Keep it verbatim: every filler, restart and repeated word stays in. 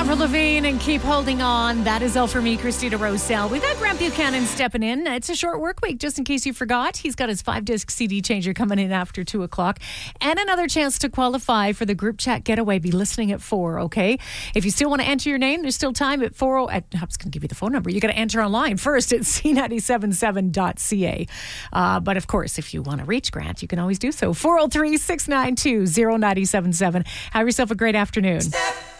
Avril Lavigne and Keep Holding On. That is all for me, Christina Rosell. We've got Grant Buchanan stepping in. It's a short work week, just in case you forgot. He's got his five-disc C D changer coming in after two o'clock. And another chance to qualify for the group chat getaway. Be listening at four, okay? If you still want to enter your name, there's still time at four. At, I was going to give you the phone number. You got to enter online first at c nine seven seven dot c a. Uh, but, of course, if you want to reach Grant, you can always do so. four oh three, six nine two, oh nine seven seven. Have yourself a great afternoon.